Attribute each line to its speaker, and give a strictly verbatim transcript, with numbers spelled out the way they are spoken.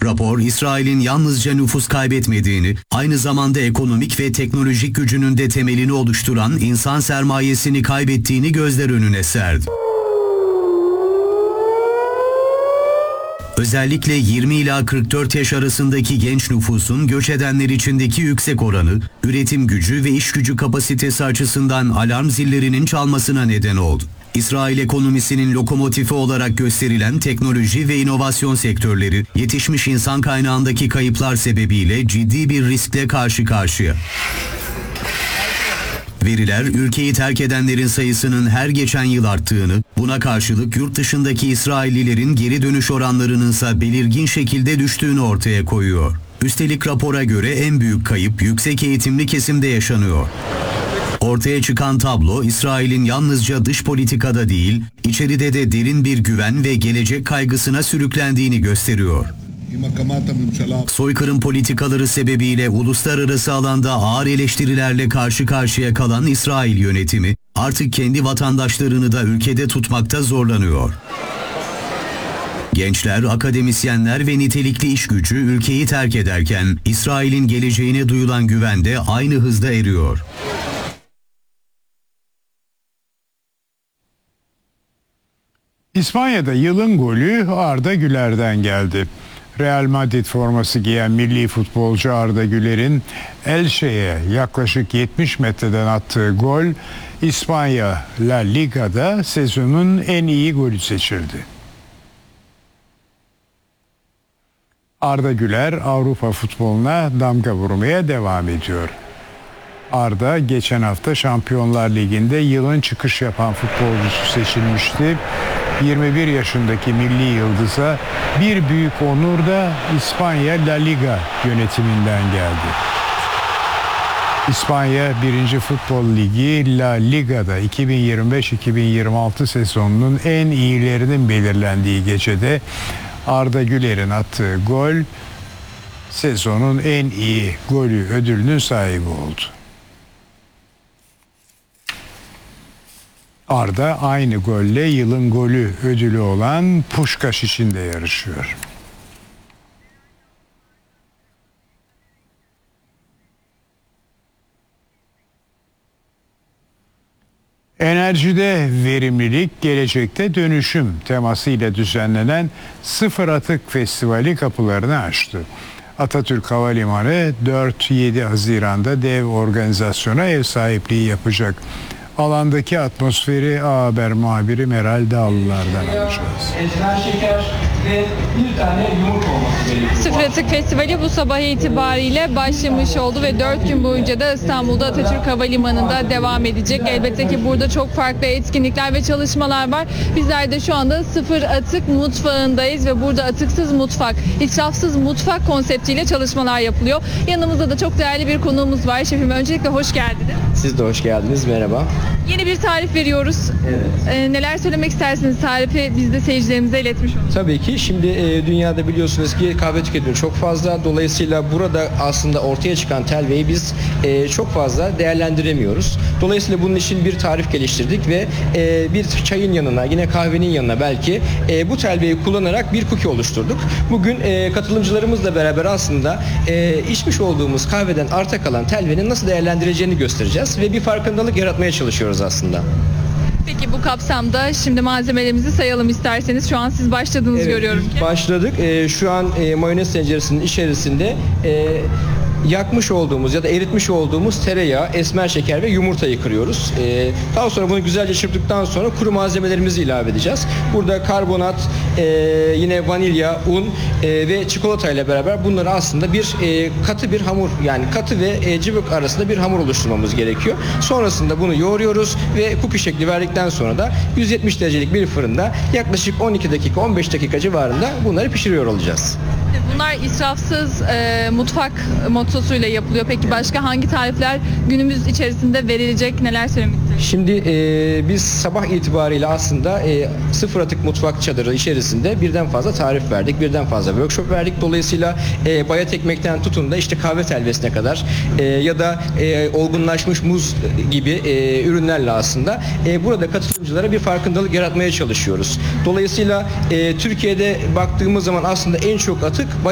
Speaker 1: Rapor, İsrail'in yalnızca nüfus kaybetmediğini, aynı zamanda ekonomik ve teknolojik gücünün de temelini oluşturan insan sermayesini kaybettiğini gözler önüne serdi. Özellikle yirmi ila kırk dört yaş arasındaki genç nüfusun göç edenler içindeki yüksek oranı, üretim gücü ve iş gücü kapasitesi açısından alarm zillerinin çalmasına neden oldu. İsrail ekonomisinin lokomotifi olarak gösterilen teknoloji ve inovasyon sektörleri, yetişmiş insan kaynağındaki kayıplar sebebiyle ciddi bir riskle karşı karşıya. Veriler, ülkeyi terk edenlerin sayısının her geçen yıl arttığını, buna karşılık yurt dışındaki İsraillilerin geri dönüş oranlarının ise belirgin şekilde düştüğünü ortaya koyuyor. Üstelik rapora göre en büyük kayıp yüksek eğitimli kesimde yaşanıyor. Ortaya çıkan tablo, İsrail'in yalnızca dış politikada değil, içeride de derin bir güven ve gelecek kaygısına sürüklendiğini gösteriyor. Soykırım politikaları sebebiyle uluslararası alanda ağır eleştirilerle karşı karşıya kalan İsrail yönetimi, artık kendi vatandaşlarını da ülkede tutmakta zorlanıyor. Gençler, akademisyenler ve nitelikli iş gücü ülkeyi terk ederken, İsrail'in geleceğine duyulan güven de aynı hızda eriyor.
Speaker 2: İspanya'da yılın golü Arda Güler'den geldi. Real Madrid forması giyen milli futbolcu Arda Güler'in Elche'ye yaklaşık yetmiş metreden attığı gol, İspanya La Liga'da sezonun en iyi golü seçildi. Arda Güler Avrupa futboluna damga vurmaya devam ediyor. Arda geçen hafta Şampiyonlar Ligi'nde yılın çıkış yapan futbolcusu seçilmişti. yirmi bir yaşındaki milli yıldıza bir büyük onur da İspanya La Liga yönetiminden geldi. İspanya birinci Futbol Ligi La Liga'da iki bin yirmi beş iki bin yirmi altı sezonunun en iyilerinin belirlendiği gecede Arda Güler'in attığı gol sezonun en iyi golü ödülünün sahibi oldu. Arda aynı golle yılın golü ödülü olan Puşkaş için de yarışıyor. Enerjide verimlilik, gelecekte dönüşüm temasıyla düzenlenen Sıfır Atık Festivali kapılarını açtı. Atatürk Havalimanı dört yedi Haziran'da dev organizasyona ev sahipliği yapacak. Alandaki atmosferi A Haber muhabiri Meral Dağlılar'dan alacağız.
Speaker 3: Esmer şeker ve bir tane yumurta olması gerekiyor.
Speaker 4: Sıfır Atık Festivali bu sabah itibariyle başlamış oldu ve dört gün boyunca da İstanbul'da Atatürk Havalimanı'nda devam edecek. Elbette ki burada çok farklı etkinlikler ve çalışmalar var. Bizler de şu anda Sıfır Atık Mutfağı'ndayız ve burada atıksız mutfak, israfsız mutfak konseptiyle çalışmalar yapılıyor. Yanımızda da çok değerli bir konuğumuz var. Şefim, öncelikle hoş geldiniz.
Speaker 5: Siz de hoş geldiniz. Merhaba.
Speaker 4: Yeni bir tarif veriyoruz.
Speaker 5: Evet.
Speaker 4: Ee, neler söylemek istersiniz? Tarifi biz de seyircilerimize iletmiş olalım.
Speaker 5: Tabii ki. Şimdi e, dünyada biliyorsunuz ki kahve tüketimi çok fazla. Dolayısıyla burada aslında ortaya çıkan telveyi biz e, çok fazla değerlendiremiyoruz. Dolayısıyla bunun için bir tarif geliştirdik ve e, bir çayın yanına, yine kahvenin yanına belki e, bu telveyi kullanarak bir cookie oluşturduk. Bugün e, katılımcılarımızla beraber aslında e, içmiş olduğumuz kahveden arta kalan telvenin nasıl değerlendireceğini göstereceğiz ve bir farkındalık yaratmaya çalışıyoruz aslında.
Speaker 4: Peki bu kapsamda şimdi malzemelerimizi sayalım isterseniz. Şu an siz başladınız,
Speaker 5: evet,
Speaker 4: görüyorum ki.
Speaker 5: Başladık. E, şu an e, mayonez tenceresinin içerisinde e, yakmış olduğumuz ya da eritmiş olduğumuz tereyağı, esmer şeker ve yumurtayı kırıyoruz. Ee, daha sonra bunu güzelce çırptıktan sonra kuru malzemelerimizi ilave edeceğiz. Burada karbonat, e, yine vanilya, un e, ve çikolata ile beraber bunları aslında bir e, katı bir hamur, yani katı ve e, cıvık arasında bir hamur oluşturmamız gerekiyor. Sonrasında bunu yoğuruyoruz ve cookie şekli verdikten sonra da yüz yetmiş derecelik bir fırında yaklaşık on iki dakika on beş dakika civarında bunları pişiriyor olacağız.
Speaker 4: Bunlar israfsız e, mutfak mottosuyla yapılıyor. Peki başka hangi tarifler günümüz içerisinde verilecek, neler söylemek istersiniz?
Speaker 5: Şimdi e, biz sabah itibariyle aslında e, Sıfır Atık Mutfak Çadırı içerisinde birden fazla tarif verdik, birden fazla workshop verdik. Dolayısıyla e, bayat ekmekten tutun da işte kahve telvesine kadar e, ya da e, olgunlaşmış muz gibi e, ürünlerle aslında e, burada katılımcılara bir farkındalık yaratmaya çalışıyoruz. Dolayısıyla e, Türkiye'de baktığımız zaman aslında en çok atık